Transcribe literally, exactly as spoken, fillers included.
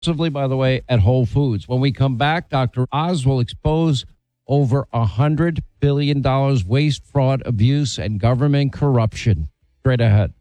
exclusively, by the way, at Whole Foods. When we come back, Doctor Oz will expose over one hundred billion dollars waste, fraud, abuse, and government corruption. Straight ahead.